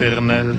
éternel.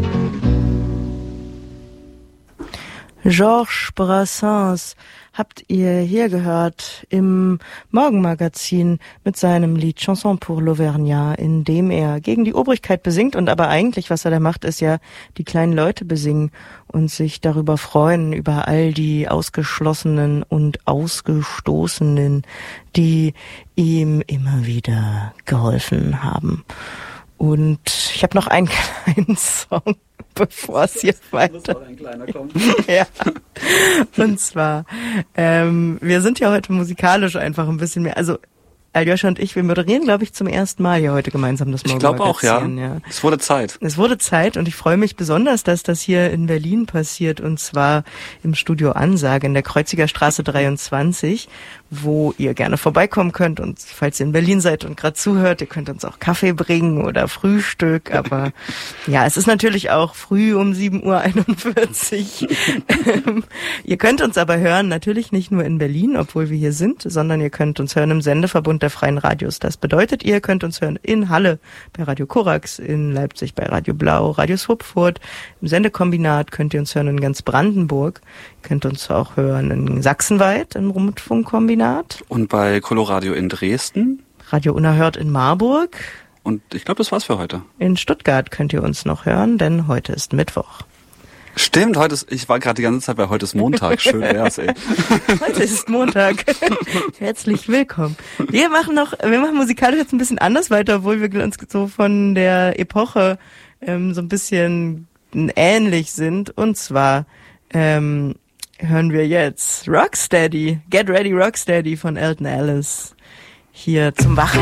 Georges Brassens habt ihr hier gehört im Morgenmagazin mit seinem Lied Chanson pour l'Auvergnat, in dem er gegen die Obrigkeit besingt und aber eigentlich, was er da macht, ist ja die kleinen Leute besingen und sich darüber freuen, über all die Ausgeschlossenen und Ausgestoßenen, die ihm immer wieder geholfen haben. Und ich habe noch einen kleinen Song, bevor es hier weiter. Ein kleiner kommt. Ja. Und zwar, wir sind ja heute musikalisch einfach ein bisschen mehr, also Aljoscha und ich, wir moderieren, glaube ich, zum ersten Mal hier heute gemeinsam das Ich glaube auch, ja. ja. Es wurde Zeit. Es wurde Zeit und ich freue mich besonders, dass das hier in Berlin passiert und zwar im Studio Ansage in der Kreuziger Straße 23, wo ihr gerne vorbeikommen könnt und falls ihr in Berlin seid und gerade zuhört, ihr könnt uns auch Kaffee bringen oder Frühstück, aber ja, es ist natürlich auch früh um 7:41 Uhr. Ihr könnt uns aber hören, natürlich nicht nur in Berlin, obwohl wir hier sind, sondern ihr könnt uns hören im Sendeverbund der Freien Radios. Das bedeutet, ihr könnt uns hören in Halle bei Radio Korax, in Leipzig bei Radio Blau, Radio Swupfurt, im Sendekombinat könnt ihr uns hören in ganz Brandenburg, ihr könnt uns auch hören in Sachsenweit, im Rundfunkkombinat. Und bei Coloradio in Dresden. Radio Unerhört in Marburg. Und ich glaube, das war's für heute. In Stuttgart könnt ihr uns noch hören, denn heute ist Mittwoch. Stimmt, ich war gerade die ganze Zeit bei heute ist Montag. Schön wär's, ey. Heute ist Montag. Herzlich willkommen. Wir machen musikalisch jetzt ein bisschen anders weiter, obwohl wir uns so von der Epoche so ein bisschen ähnlich sind. Und zwar hören wir jetzt Rocksteady, Get Ready Rocksteady von Elton Ellis hier zum Wachen.